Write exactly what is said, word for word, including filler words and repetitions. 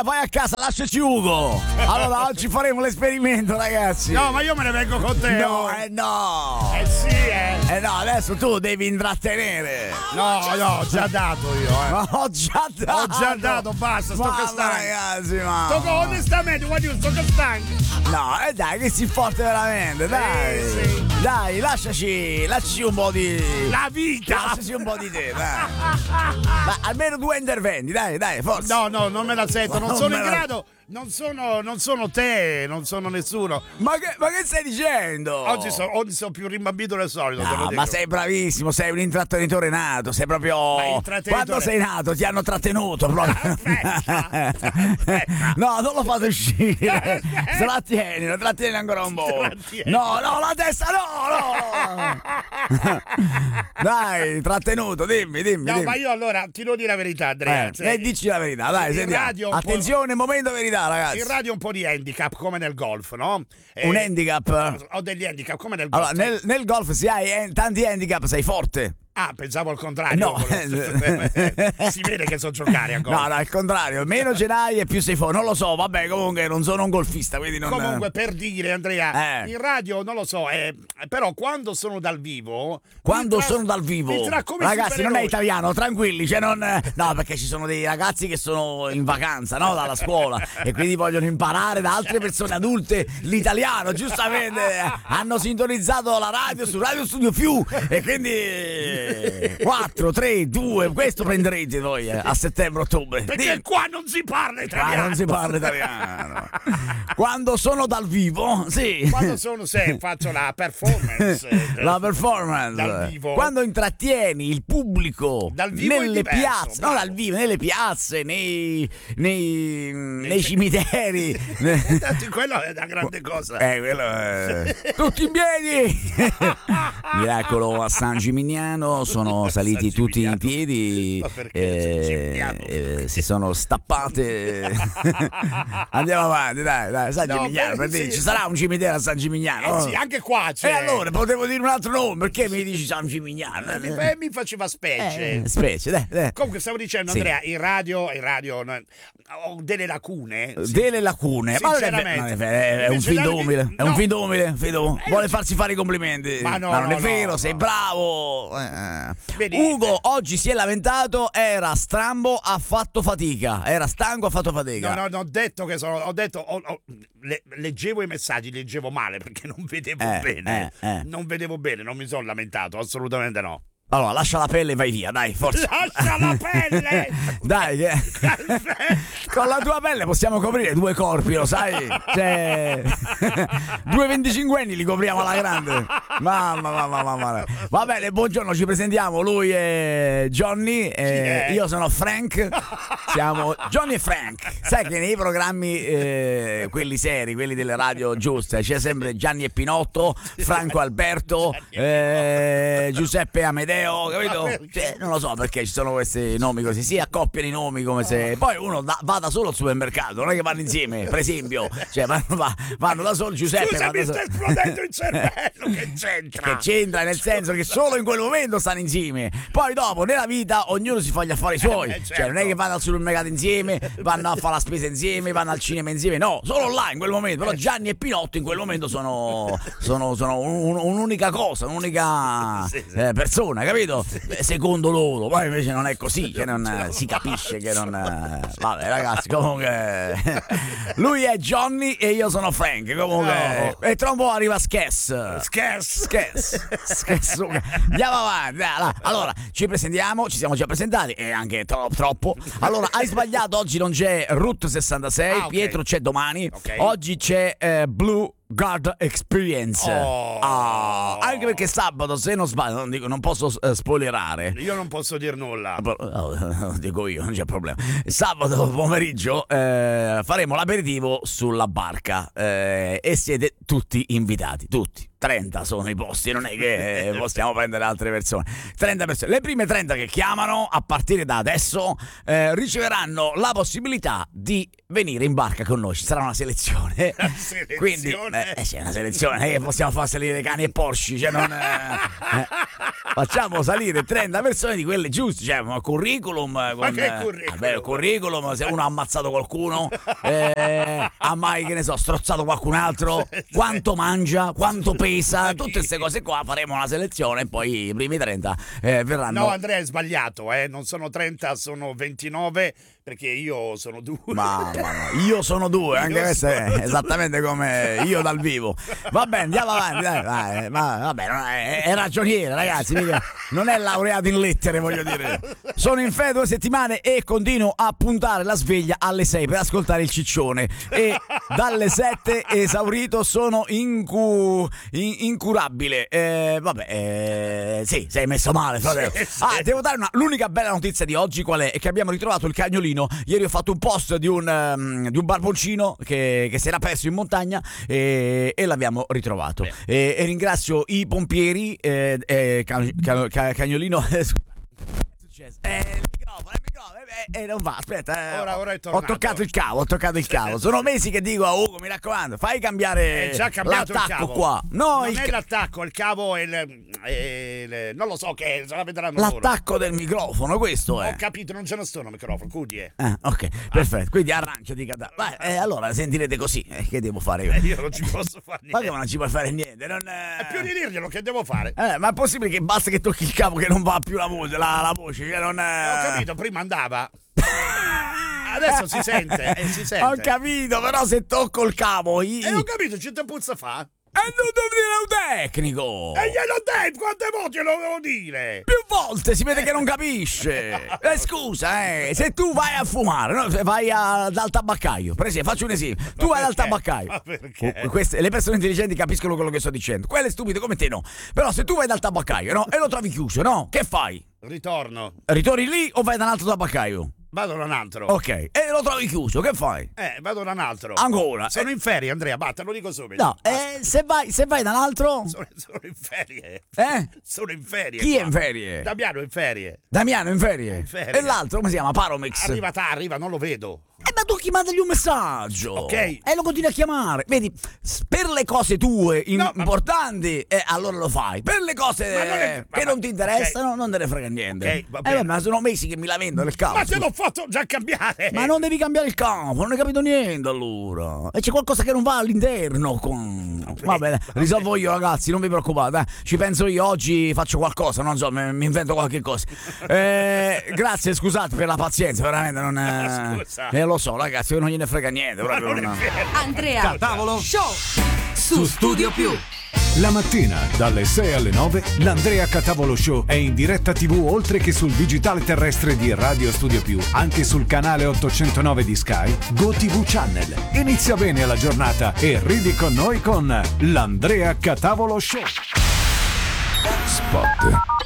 vai a casa, lasciaci Ugo. Allora oggi faremo l'esperimento, ragazzi. No, ma io me ne vengo con te. No, oh. eh no. Eh sì, eh. Eh no, adesso tu devi intrattenere. No, no, ho già dato io, eh. Ma ho già dato. Ho già dato, basta, sto Mamma, castando. ragazzi, ma. Sto onestamente, guardi, io sto castando. No, eh dai, che si forte veramente, dai. Sì, sì. Dai, lasciaci, lasciaci un po' di. La vita. Lasciaci un po' di te, dai. Ma almeno due interventi, dai, dai, forza. No, no, non me la sento, non Non sono me in la- grado. Non sono, non sono te, non sono nessuno. Ma che, ma che stai dicendo? Oggi sono, oggi sono più rimbambito del solito. te lo No, dico. ma sei bravissimo, sei un intrattenitore nato, sei proprio. Ma intrattenitore- Quando sei nato ti hanno trattenuto proprio. Aspetta, aspetta. No, non lo fate uscire. Aspetta. Trattienilo, trattienilo ancora un po'. Trattieni. No, no, la testa no, no. Dai, trattenuto, dimmi, dimmi. No, dimmi. ma io allora ti devo dire la verità, Andrea. Eh, cioè, eh, dici la verità, dai, in sentiamo. radio un po'- Attenzione, momento verità, ragazzi. in radio un po' di handicap come nel golf, no? Eh, Un handicap. Ho degli handicap come nel golf. Allora, nel, nel golf se hai eh, tanti handicap sei forte. Ah, pensavo al contrario. No. Si vede che so giocare a golf. No, no, al contrario, meno ce n'hai e più sei forte. Non lo so, vabbè, comunque non sono un golfista, quindi non. Comunque, per dire, Andrea, Eh. in radio non lo so, eh, però quando sono dal vivo. Quando mi tra- sono dal vivo, mi tra come ragazzi, non è supereroi. italiano, tranquilli, cioè non. No, perché ci sono dei ragazzi che sono in vacanza, no? Dalla scuola e quindi vogliono imparare da altre persone adulte l'italiano, giustamente hanno sintonizzato la radio su Radio Studio Più e quindi quattro, tre, due, questo prenderete voi eh, a settembre-ottobre. Perché qua non si parla Qua italiano. non si parla italiano. Quando sono dal vivo, sì. Quando sono, se faccio la performance. eh, La performance Dal vivo. quando intrattieni il pubblico Dal vivo è nelle diverso, piazze, bravo. no, dal vivo, nelle piazze, nei, nei, nei cimiteri. Tanto quello è una grande cosa. Eh, quello è... Tutti in piedi! Miracolo a San Gimignano, sono saliti San tutti in Gimignano. piedi, Ma perché eh, San Gimignano? eh, si sono stappate. Andiamo avanti, dai, dai, San No, Gimignano, beh, per sì. dire, ci sarà un cimitero a San Gimignano? Eh sì, anche qua c'è. E allora potevo dire un altro nome, perché mi dici San Gimignano? Eh, mi, eh, mi faceva specie. Eh, specie, dai, dai. Comunque stavo dicendo, Sì. Andrea, in radio, in radio no, ho delle lacune. sì. Delle lacune, ma non è, ve- non è vero, è un Invece findo la- umile, è un no. findo umile, un findo umile. Eh, Vuole non ci- farsi fare i complimenti. Ma no, non no, è vero, no, sei no. bravo. Eh. Vedi? Ugo oggi si è lamentato, era strambo, ha fatto fatica, era stanco, ha fatto fatica. No, no, no, ho detto che sono. Ho detto. ho- ho- le- leggevo i messaggi, leggevo male perché non vedevo Eh, bene. eh, eh. Non vedevo bene, non mi sono lamentato, assolutamente no. Allora, lascia la pelle e vai via, dai, forza. Lascia la pelle! Dai, che... con la tua pelle possiamo coprire due corpi, lo sai? Cioè, due venticinquenni li copriamo alla grande. Mamma, mamma, mamma. Va bene, buongiorno, ci presentiamo. Lui è Johnny, eh, è? io sono Frank. Siamo Johnny e Frank. Sai che nei programmi, eh, quelli seri, quelli delle radio giuste, c'è sempre Gianni e Pinotto, Franco Alberto, eh, Giuseppe Amedeo. Capito? Cioè, non lo so perché ci sono questi nomi così, si accoppiano i nomi come se poi uno da, vada solo al supermercato, non è che vanno insieme, per esempio, cioè vanno, va- vanno da solo. Giuseppe Scusa, va da mi solo. sta esplodendo il cervello, che c'entra? Che c'entra nel senso che solo in quel momento stanno insieme, poi dopo nella vita ognuno si fa gli affari suoi, Eh, certo. cioè non è che vanno al supermercato insieme, vanno a fare la spesa insieme, vanno al cinema insieme, no, solo là in quel momento. Però Gianni e Pinotto in quel momento sono, sono, sono un- un'unica cosa, un'unica Sì, sì. eh, persona, capito? Eh, Secondo loro, poi invece non è così, che non, eh, si capisce che non. eh, Vabbè, ragazzi, comunque. Lui è Johnny e io sono Frank. Comunque. No. E tra un po' arriva Skess. Scherzo. Skess. Skess. Andiamo avanti. dai, là. Allora, ci presentiamo, ci siamo già presentati e anche tro- troppo. Allora, hai sbagliato, oggi non c'è Route sessantasei, Ah, ok. Pietro c'è domani. Ok. Oggi c'è eh, Blue Guard Experience. Oh. Ah, anche perché sabato, se non sbaglio, non, dico, non posso eh, spoilerare. Io non posso dire nulla. Oh, dico io, non c'è problema. Sabato pomeriggio eh, faremo l'aperitivo sulla barca eh, e siete tutti invitati, tutti. trenta sono i posti, non è che possiamo prendere altre persone. trenta persone. Le prime trenta che chiamano a partire da adesso eh, riceveranno la possibilità di venire in barca con noi. Ci sarà una selezione. Una selezione. Quindi eh, eh, c'è una selezione che possiamo far salire cani e porci, cioè non eh, eh, facciamo salire trenta persone di quelle giuste, cioè un curriculum con, Ma che eh, curriculum? vabbè, curriculum, se uno ha ammazzato qualcuno, eh, ha mai, che ne so, strozzato qualcun altro, quanto mangia, quanto pesa, tutte queste cose qua. Faremo una selezione e poi i primi trenta eh, verranno. No, Andrea, è sbagliato, eh? Non sono trenta, sono ventinove, perché io sono due. Ma, ma no, io sono due, anche Io questo è sono esattamente come io dal vivo. Va bene, andiamo avanti, dai, dai, ma vabbè, non è, è ragioniere, ragazzi, mica, non è laureato in lettere, voglio dire. Sono in ferie due settimane e continuo a puntare la sveglia alle sei per ascoltare il ciccione, e dalle sette esaurito, sono incu, in, incurabile. Eh, vabbè, eh, sì, sei messo male, fratello. Sì, sì. Ah, devo dare una, l'unica bella notizia di oggi qual è? È che abbiamo ritrovato il cagnolino. Ieri ho fatto un post di un, um, di un barboncino che, che si era perso in montagna e, e l'abbiamo ritrovato. E, e ringrazio i pompieri. Eh, eh, can, can, can, cagnolino. È successo? Eh, il microfono, il microfono. E eh, eh, non va, aspetta. Eh, Ora, ora è ho tornato. toccato il cavo, ho toccato il cavo. Sono mesi che dico a Ugo, mi raccomando, fai cambiare È già cambiato il l'attacco cavo. qua. No, non il è ca- l'attacco, il cavo è il, è il- non lo so che è, se la vedranno loro. l'attacco del microfono, questo è. Ho capito, non ce ne sono microfono, cudi eh. Ah, ok, perfetto. Quindi arrangiati, Catà. Vai, eh, allora sentirete così. Eh, che devo fare io? Eh, io non ci posso fare Ma niente. come non ci puoi fare niente? Non, eh... È più di dirglielo che devo fare. Eh, ma è possibile che basta che tocchi il cavo che non va più la voce, la, la voce, che non eh... Ho capito, prima andava. Adesso si sente, eh, si sente. Ho capito, però se tocco il cavo i... E ho capito, c'è te puzza fa? E non devo dire un tecnico! E glielo dai, quante volte lo devo dire? Più volte si vede che non capisce. Eh, scusa, eh, se tu vai a fumare, no? vai a, dal tabaccaio, per esempio, faccio un esempio. Tu vai dal perché? tabaccaio. Ma perché? Oh, queste- le persone intelligenti capiscono quello che sto dicendo. Quelle stupide come te no. Però se tu vai dal tabaccaio, no? E lo trovi chiuso, no? Che fai? Ritorno. Ritorni lì o vai da un altro tabaccaio? Vado da un altro. Ok, e lo trovi chiuso, che fai? Eh, vado da un altro. Ancora? Sono Eh, in ferie, Andrea, batta, lo dico subito. no, eh, se vai, se vai da un altro? Sono, sono in ferie. Eh? Sono in ferie. Chi è qua. in ferie? Damiano è in ferie. Damiano in ferie? In ferie. E l'altro come si chiama? Paromix? Arriva, ta, arriva, non lo vedo. Eh, ma tu chiamagli un messaggio. Ok. E lo continui a chiamare. Vedi, s- per le cose tue in- No, ma- importanti, eh, allora lo fai. Per le cose Ma non è- eh, ma- che ma- non ti interessano, non te ne frega niente. Ok, va eh, bene. beh, ma sono mesi che mi lamento del cavo. Ma te scusa. l'ho fatto già cambiare. Ma non devi cambiare il campo, non hai capito niente allora. E c'è qualcosa che non va all'interno. Con... Va bene, risolvo io, ragazzi, non vi preoccupate. Eh. Ci penso io, oggi faccio qualcosa, non so, mi, mi invento qualche cosa. Eh, grazie, scusate per la pazienza, veramente non è... Scusa. Eh, lo so, ragazzi, non gliene frega niente. Ma Proprio non è non- vero. Andrea Tavolo Show su Studio Più. La mattina dalle sei alle nove l'Andrea Catavolo Show è in diretta tivù oltre che sul digitale terrestre di Radio Studio Più, anche sul canale ottocentonove di Sky, GoTV Channel. Inizia bene la giornata e ridi con noi con l'Andrea Catavolo Show. Spot.